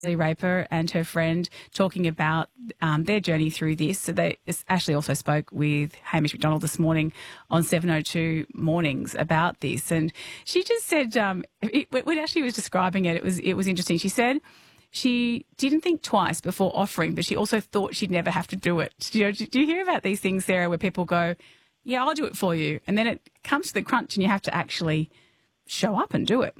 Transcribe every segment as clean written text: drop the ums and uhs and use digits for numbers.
Raper and her friend talking about their journey through this. So Ashley also spoke with Hamish McDonald this morning on 7:02 Mornings about this, and she just said when Ashley was describing it, it was interesting. She said she didn't think twice before offering, but she also thought she'd never have to do it. You know, do you hear about these things, Sarah, where people go, "Yeah, I'll do it for you," and then it comes to the crunch, and you have to actually show up and do it?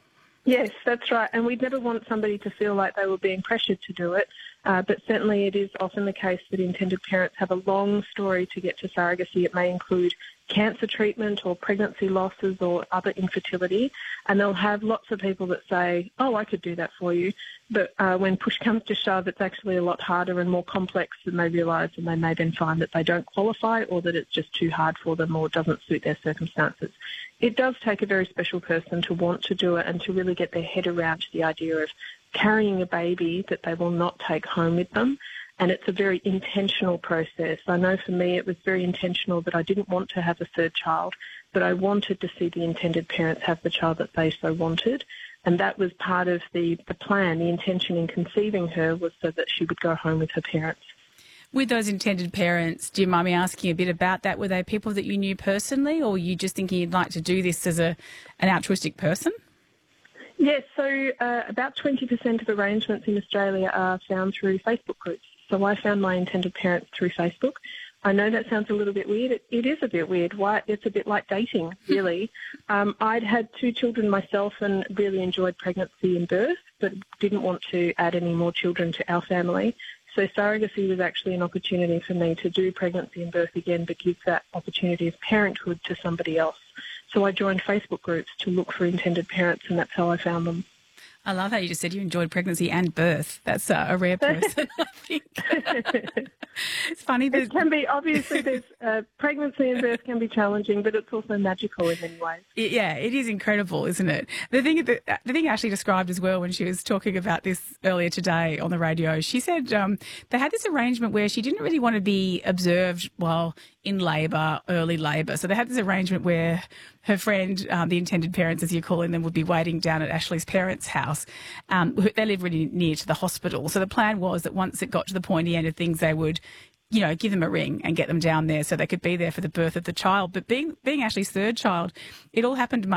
Yes, that's right. And we'd never want somebody to feel like they were being pressured to do it. But certainly it is often the case that intended parents have a long story to get to surrogacy. It may include cancer treatment or pregnancy losses or other infertility. And they'll have lots of people that say, "Oh, I could do that for you." But when push comes to shove, it's actually a lot harder and more complex than they realise, and they may then find that they don't qualify or that it's just too hard for them or doesn't suit their circumstances. It does take a very special person to want to do it and to really get their head around the idea of carrying a baby that they will not take home with them. And it's a very intentional process. I know for me it was very intentional that I didn't want to have a third child, but I wanted to see the intended parents have the child that they so wanted. And that was part of the plan. The intention in conceiving her was so that she would go home with her parents. With those intended parents, do you mind me asking a bit about that? Were they people that you knew personally, or were you just thinking you'd like to do this as an altruistic person? Yes, so about 20% of arrangements in Australia are found through Facebook groups. So I found my intended parents through Facebook. I know that sounds a little bit weird. It is a bit weird. Why? It's a bit like dating, really. I'd had 2 children myself and really enjoyed pregnancy and birth, but didn't want to add any more children to our family. So surrogacy was actually an opportunity for me to do pregnancy and birth again, but give that opportunity of parenthood to somebody else. So I joined Facebook groups to look for intended parents, and that's how I found them. I love how you just said you enjoyed pregnancy and birth. That's a rare person, I think. It's funny. It can be, obviously, there's pregnancy and birth can be challenging, but it's also magical in many ways. Yeah, it is incredible, isn't it? The thing Ashley described as well when she was talking about this earlier today on the radio, she said they had this arrangement where she didn't really want to be observed while in labour, early labour. So they had this arrangement where her friend, the intended parents, as you're calling them, would be waiting down at Ashley's parents' house. They live really near to the hospital. So the plan was that once it got to the pointy end of things, they would, you know, give them a ring and get them down there so they could be there for the birth of the child. But being Ashley's third child, it all happened much